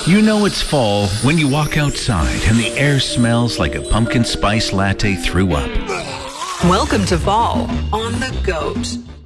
You know it's fall when you walk outside and the air smells like a pumpkin spice latte threw up. Welcome to fall on The Goat.